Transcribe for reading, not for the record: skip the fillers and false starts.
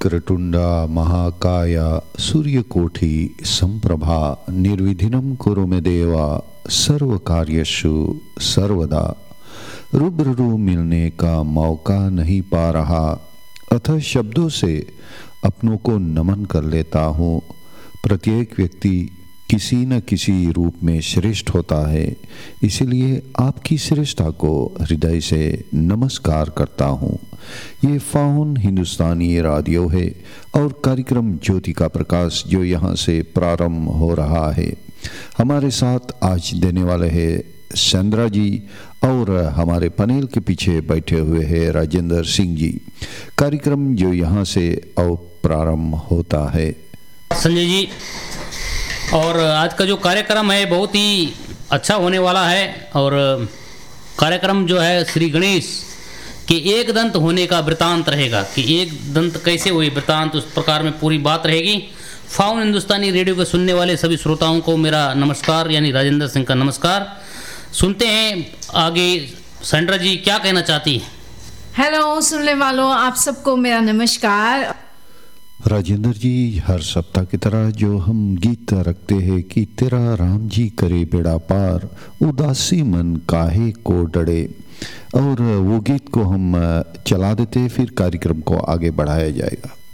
वक्रतुंडा महाकाय सूर्यकोटि संप्रभा निर्विघ्नं कुरु मे देवा सर्वकार्येषु सर्वदा। रूबरू मिलने का मौका नहीं पा रहा, अतः शब्दों से अपनों को नमन कर लेता हूँ। प्रत्येक व्यक्ति किसी न किसी रूप में श्रेष्ठ होता है, इसलिए आपकी श्रेष्ठता को हृदय से नमस्कार करता हूँ। ये फाउन हिंदुस्तानी रेडियो है और कार्यक्रम ज्योति का प्रकाश जो यहाँ से प्रारंभ हो रहा है। हमारे साथ आज देने वाले हैं सेंद्रा जी और हमारे पैनल के पीछे बैठे हुए हैं राजेंद्र सिंह जी। कार्यक्रम जो यहाँ से प्रारंभ होता है। संजय जी, और आज का जो कार्यक्रम है बहुत ही अच्छा होने वाला है। और कार्यक्रम जो है श्री गणेश के एक दंत होने का वृतांत रहेगा कि एक दंत कैसे हुए वृतांत, उस प्रकार में पूरी बात रहेगी। फाउन हिंदुस्तानी रेडियो के सुनने वाले सभी श्रोताओं को मेरा नमस्कार, यानी राजेंद्र सिंह का नमस्कार। सुनते हैं आगे सेंड्रा जी क्या कहना चाहती है। हेलो सुनने वालों, आप सबको मेरा नमस्कार। राजेंद्र जी, हर सप्ताह की तरह जो हम गीत रखते हैं कि तेरा राम जी करे बेड़ा पार, उदासी मन काहे को डरे, और वो गीत को हम चला देते, फिर कार्यक्रम को आगे बढ़ाया जाएगा।